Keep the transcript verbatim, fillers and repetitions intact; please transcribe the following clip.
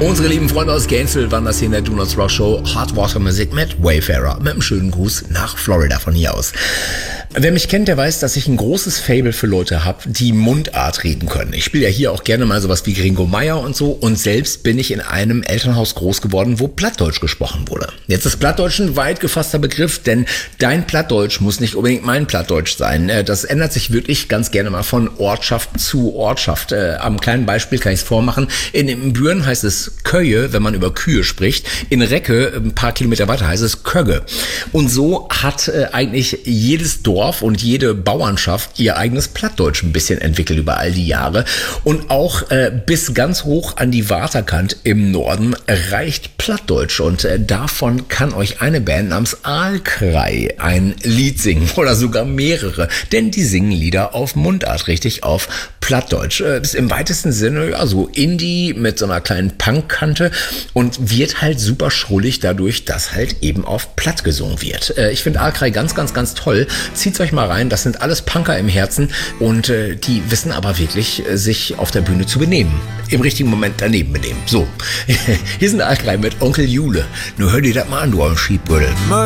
Unsere lieben Freunde aus Gainesville waren das hier in der Do Not Rock Show. Hot Water Music mit Wayfarer. Mit einem schönen Gruß nach Florida von hier aus. Wer mich kennt, der weiß, dass ich ein großes Faible für Leute habe, die Mundart reden können. Ich spiele ja hier auch gerne mal sowas wie Gringo Meier und so. Und selbst bin ich in einem Elternhaus groß geworden, wo Plattdeutsch gesprochen wurde. Jetzt ist Plattdeutsch ein weit gefasster Begriff, denn dein Plattdeutsch muss nicht unbedingt mein Plattdeutsch sein. Das ändert sich wirklich ganz gerne mal von Ortschaft zu Ortschaft. Am kleinen Beispiel kann ich es vormachen. In Büren heißt es Köje, wenn man über Kühe spricht. In Recke, ein paar Kilometer weiter, heißt es Kögge. Und so hat äh, eigentlich jedes Dorf und jede Bauernschaft ihr eigenes Plattdeutsch ein bisschen entwickelt über all die Jahre. Und auch äh, bis ganz hoch an die Waterkant im Norden reicht Plattdeutsch. Und äh, davon kann euch eine Band namens Aalkrei ein Lied singen oder sogar mehrere. Denn die singen Lieder auf Mundart, richtig auf Plattdeutsch. Äh, ist im weitesten Sinne ja so Indie mit so einer kleinen Punkkante und wird halt super schrullig dadurch, dass halt eben auf Platt gesungen wird. Äh, ich finde Aalkrei ganz, ganz, ganz toll. Zieht euch mal rein, das sind alles Punker im Herzen und äh, die wissen aber wirklich, äh, sich auf der Bühne zu benehmen. Im richtigen Moment daneben benehmen. So, hier sind Aalkrei mit Onkel Jule. Nur hör dir das mal an, du am Schiebbrüdel.